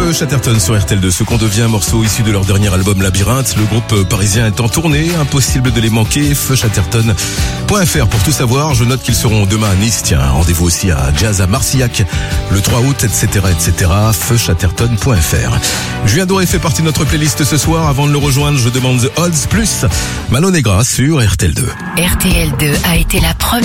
Feu Chatterton sur RTL2, ce qu'on devient, morceau issu de leur dernier album Labyrinthe. Le groupe parisien est en tournée, impossible de les manquer. Feuchatterton.fr pour tout savoir. Je note qu'ils seront demain à Nice. Tiens, rendez-vous aussi à Jazz à Marcillac le 3 août, etc. Feuchatterton.fr. Julien Doré fait partie de notre playlist ce soir. Avant de le rejoindre, je demande The Odds plus Malo Negra sur RTL2. RTL2 a été la première